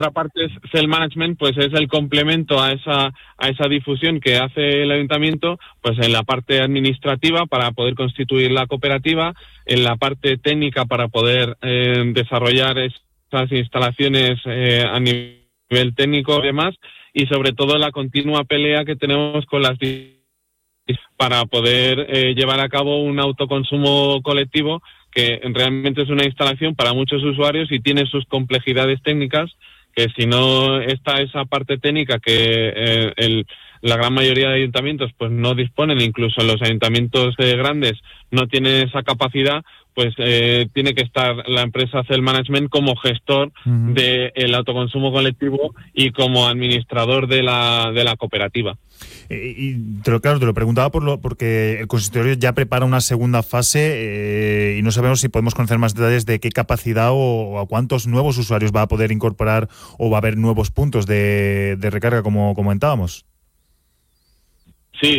otra parte, Cell Management, pues es el complemento a esa difusión que hace el ayuntamiento, pues en la parte administrativa para poder constituir la cooperativa, en la parte técnica para poder desarrollar esas instalaciones a nivel técnico y demás, y sobre todo la continua pelea que tenemos con las para poder llevar a cabo un autoconsumo colectivo que realmente es una instalación para muchos usuarios y tiene sus complejidades técnicas, que si no está esa parte técnica que la gran mayoría de ayuntamientos pues no disponen, incluso en los ayuntamientos grandes no tienen esa capacidad, pues tiene que estar la empresa Cell Management como gestor del autoconsumo colectivo y como administrador de la cooperativa. Claro, te lo preguntaba porque el consistorio ya prepara una segunda fase y no sabemos si podemos conocer más detalles de qué capacidad o a cuántos nuevos usuarios va a poder incorporar o va a haber nuevos puntos de recarga, como comentábamos. Sí,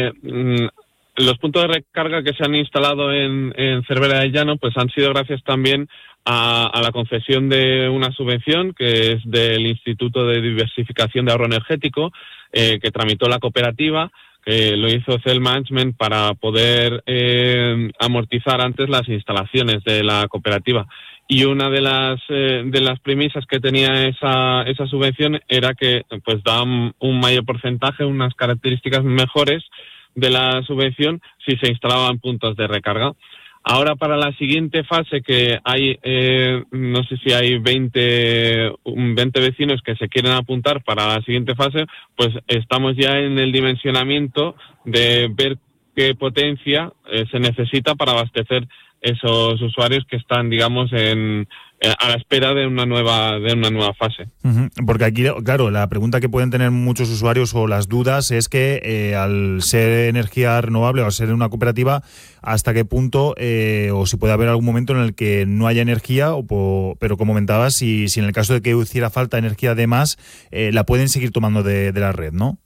los puntos de recarga que se han instalado en Cervera de Llano pues han sido gracias también a la concesión de una subvención que es del Instituto de Diversificación de Ahorro Energético, que tramitó la cooperativa, que lo hizo Cell Management para poder amortizar antes las instalaciones de la cooperativa. Y una de las premisas que tenía esa subvención era que pues da un mayor porcentaje, unas características mejores de la subvención si se instalaban puntos de recarga. Ahora para la siguiente fase, que hay, no sé si hay 20 vecinos que se quieren apuntar para la siguiente fase, pues estamos ya en el dimensionamiento de ver qué potencia se necesita para abastecer esos usuarios que están, digamos, a la espera de una nueva fase. Porque aquí, claro, la pregunta que pueden tener muchos usuarios o las dudas es que al ser energía renovable o al ser una cooperativa, ¿hasta qué punto o si puede haber algún momento en el que no haya energía? Pero como comentabas, si en el caso de que hiciera falta energía de más, la pueden seguir tomando de la red, ¿no?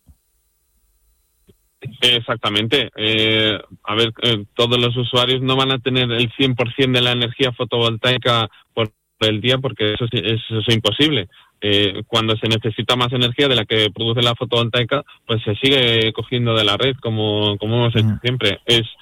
Exactamente. Todos los usuarios no van a tener el 100% de la energía fotovoltaica por el día, porque eso es imposible. Cuando se necesita más energía de la que produce la fotovoltaica, pues se sigue cogiendo de la red, como hemos hecho siempre.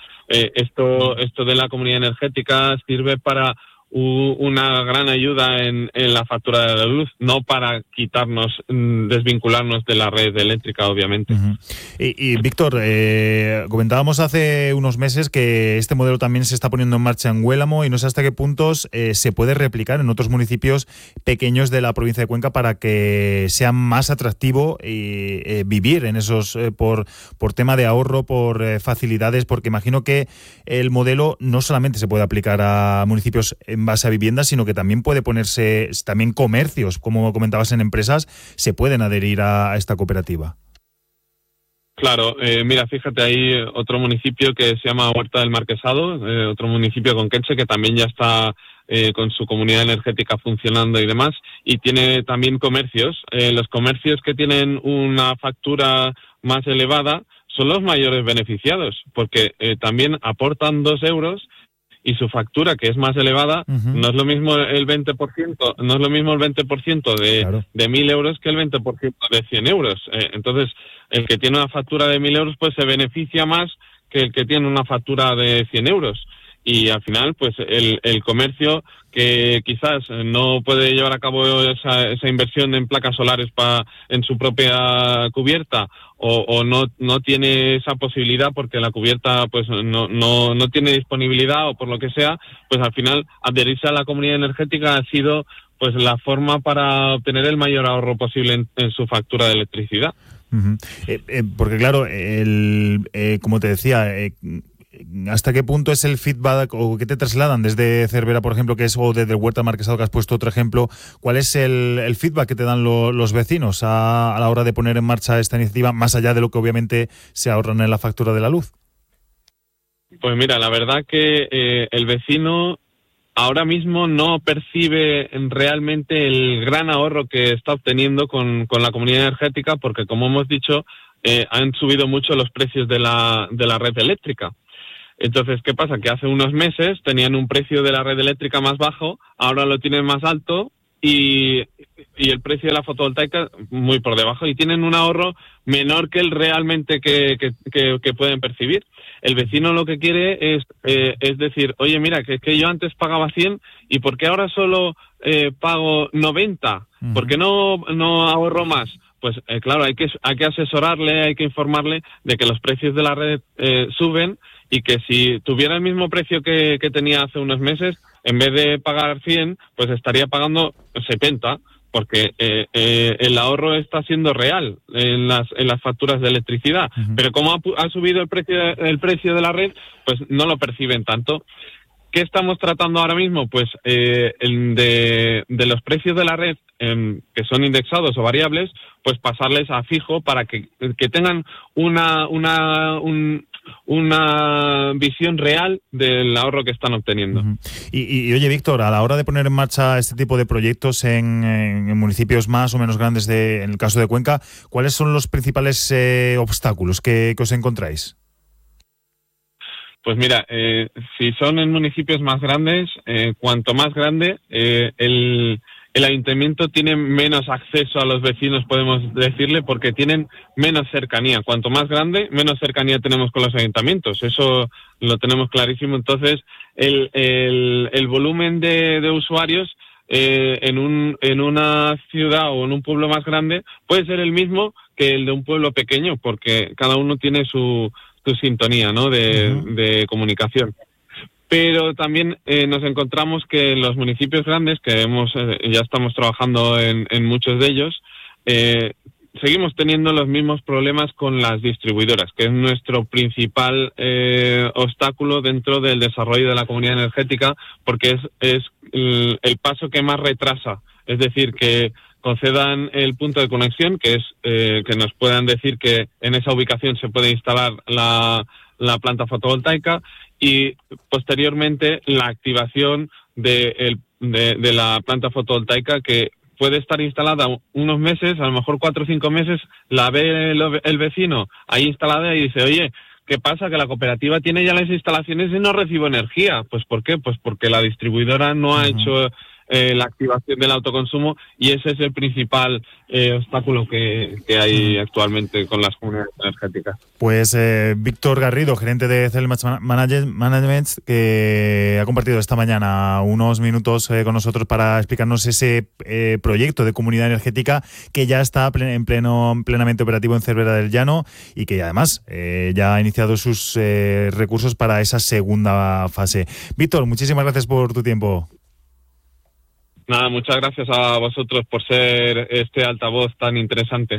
Esto de la comunidad energética sirve para una gran ayuda en la factura de la luz, no para desvincularnos de la red eléctrica, obviamente. Y Víctor, comentábamos hace unos meses que este modelo también se está poniendo en marcha en Huélamo y no sé hasta qué puntos se puede replicar en otros municipios pequeños de la provincia de Cuenca para que sea más atractivo vivir en esos por tema de ahorro, por facilidades, porque imagino que el modelo no solamente se puede aplicar a municipios en base a viviendas, sino que también puede ponerse, también comercios, como comentabas, en empresas, se pueden adherir a esta cooperativa. Claro, mira, fíjate, hay otro municipio que se llama Huerta del Marquesado, otro municipio conquense que también ya está con su comunidad energética funcionando y demás, y tiene también comercios. Los comercios que tienen una factura más elevada son los mayores beneficiados, porque también aportan 2 euros y su factura, que es más elevada, no es lo mismo el 20%, no es lo mismo el 20% de 1.000 euros que el 20% de 100 euros. Entonces, el que tiene una factura de 1.000 euros, pues se beneficia más que el que tiene una factura de 100 euros. Y al final, pues el comercio que quizás no puede llevar a cabo esa inversión en placas solares en su propia cubierta o no tiene esa posibilidad porque la cubierta pues no tiene disponibilidad o por lo que sea, pues al final adherirse a la comunidad energética ha sido pues la forma para obtener el mayor ahorro posible en su factura de electricidad. Porque claro, como te decía, ¿hasta qué punto es el feedback o qué te trasladan desde Cervera, por ejemplo, o desde Huerta Marquesado, que has puesto otro ejemplo? ¿Cuál es el feedback que te dan los vecinos a la hora de poner en marcha esta iniciativa, más allá de lo que obviamente se ahorran en la factura de la luz? Pues mira, la verdad que el vecino ahora mismo no percibe realmente el gran ahorro que está obteniendo con la comunidad energética, porque como hemos dicho, han subido mucho los precios de la red eléctrica. Entonces, ¿qué pasa? Que hace unos meses tenían un precio de la red eléctrica más bajo, ahora lo tienen más alto y el precio de la fotovoltaica muy por debajo, y tienen un ahorro menor que el realmente que pueden percibir. El vecino lo que quiere es decir, oye, mira, que yo antes pagaba 100 y ¿por qué ahora solo pago 90? ¿Por qué no ahorro más? Pues claro, hay que asesorarle, hay que informarle de que los precios de la red suben, y que si tuviera el mismo precio que tenía hace unos meses, en vez de pagar 100, pues estaría pagando 70, porque el ahorro está siendo real en las facturas de electricidad. Pero como ha subido el precio de la red, pues no lo perciben tanto. ¿Qué estamos tratando ahora mismo? Pues de los precios de la red que son indexados o variables, pues pasarles a fijo para que tengan una visión real del ahorro que están obteniendo. Y oye, Víctor, a la hora de poner en marcha este tipo de proyectos en municipios más o menos grandes, en el caso de Cuenca, ¿cuáles son los principales obstáculos que os encontráis? Pues mira, si son en municipios más grandes, cuanto más grande, el ayuntamiento tiene menos acceso a los vecinos, podemos decirle, porque tienen menos cercanía. Cuanto más grande, menos cercanía tenemos con los ayuntamientos. Eso lo tenemos clarísimo. Entonces, el volumen de usuarios en una ciudad o en un pueblo más grande puede ser el mismo que el de un pueblo pequeño, porque cada uno tiene su sintonía, ¿no?, de comunicación. Pero también nos encontramos que en los municipios grandes, que ya estamos trabajando en muchos de ellos, seguimos teniendo los mismos problemas con las distribuidoras, que es nuestro principal obstáculo dentro del desarrollo de la comunidad energética, porque es el paso que más retrasa. Es decir, que concedan el punto de conexión, que es que nos puedan decir que en esa ubicación se puede instalar la planta fotovoltaica, y posteriormente la activación de la planta fotovoltaica, que puede estar instalada unos meses, a lo mejor 4 o 5 meses, la ve el vecino ahí instalada y dice, oye, ¿qué pasa? Que la cooperativa tiene ya las instalaciones y no recibo energía. Pues ¿por qué? Pues porque la distribuidora no ha hecho la activación del autoconsumo, y ese es el principal obstáculo que hay actualmente con las comunidades energéticas. Pues Víctor Garrido, gerente de Celmach Management, que ha compartido esta mañana unos minutos con nosotros para explicarnos ese proyecto de comunidad energética que ya está plenamente operativo en Cervera del Llano, y que además ya ha iniciado sus recursos para esa segunda fase. Víctor, muchísimas gracias por tu tiempo. Nada, muchas gracias a vosotros por ser este altavoz tan interesante.